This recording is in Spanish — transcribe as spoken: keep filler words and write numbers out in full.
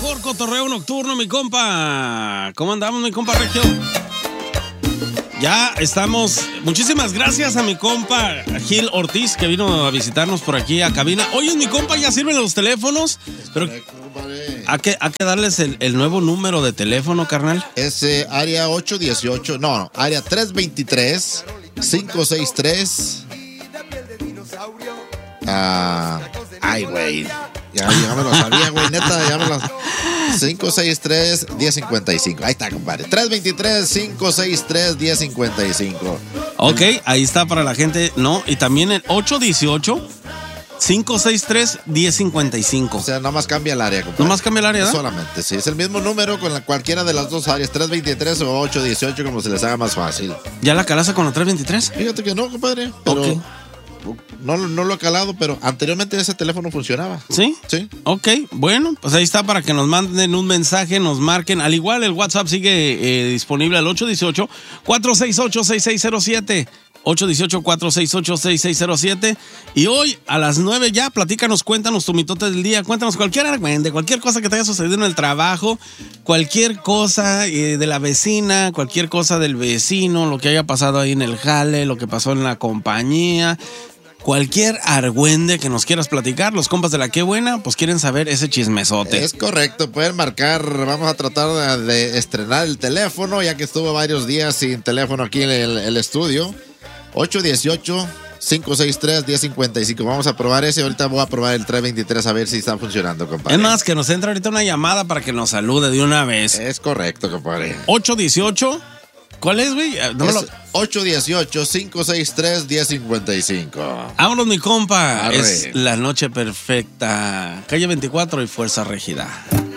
mejor cotorreo nocturno, mi compa. ¿Cómo andamos, mi compa Regio? Ya estamos. Muchísimas gracias a mi compa Gil Ortiz, que vino a visitarnos por aquí a cabina. Oye, mi compa, ya sirven los teléfonos, pero hay que, hay que darles el, el nuevo número de teléfono, carnal. Es eh, área ocho dieciocho, no, no, área tres veintitrés, cinco sesenta y tres. Ah, ay, güey. Ya, ya me lo sabía, güey, neta, ya me lo... cinco seis tres, uno cero cinco cinco. Ahí está, compadre. tres veintitrés, cinco sesenta y tres, uno cero cincuenta y cinco. Ok, ahí está para la gente, ¿no? Y también el ocho dieciocho, cinco sesenta y tres, uno cero cincuenta y cinco. O sea, nomás cambia el área, compadre. Nomás cambia el área, ¿verdad? Solamente, sí. Es el mismo número con la, cualquiera de las dos áreas, tres veintitrés o ocho dieciocho, como se les haga más fácil. ¿Ya la calaza con la tres veintitrés? Fíjate que no, compadre. Pero... Ok. No, no lo he calado, pero anteriormente ese teléfono funcionaba. ¿Sí? Sí. Ok, bueno, pues ahí está para que nos manden un mensaje, nos marquen. Al igual, el WhatsApp sigue eh, disponible al ocho dieciocho, cuatro seis ocho, seis seis cero siete. ocho dieciocho, cuatro seis ocho, seis seis cero siete. Y hoy a las nueve ya, platícanos, cuéntanos tu mitote del día, cuéntanos cualquier argumento, cualquier cosa que te haya sucedido en el trabajo, cualquier cosa eh, de la vecina, cualquier cosa del vecino, lo que haya pasado ahí en el jale, lo que pasó en la compañía. Cualquier argüende que nos quieras platicar, los compas de la Qué Buena, pues quieren saber ese chismesote. Es correcto, pueden marcar, vamos a tratar de, de estrenar el teléfono, ya que estuvo varios días sin teléfono aquí en el, el estudio. ocho dieciocho, cinco sesenta y tres, uno cero cincuenta y cinco. Vamos a probar ese, ahorita voy a probar el tres veintitrés a ver si está funcionando, compadre. Es más, que nos entra ahorita una llamada para que nos salude de una vez. Es correcto, compadre. ocho dieciocho, ¿cuál es, güey? No es lo... ocho dieciocho, cinco sesenta y tres, uno cero cincuenta y cinco. Vámonos, mi compa. Arre. Es la noche perfecta. Calle veinticuatro y Fuerza Régida.